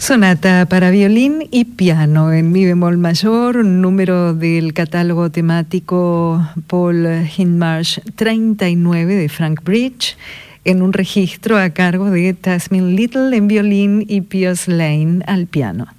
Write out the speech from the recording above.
Sonata para violín y piano en mi bemol mayor, número del catálogo temático Paul Hindmarch 39 de Frank Bridge, en un registro a cargo de Tasmin Little en violín y Piers Lane al piano.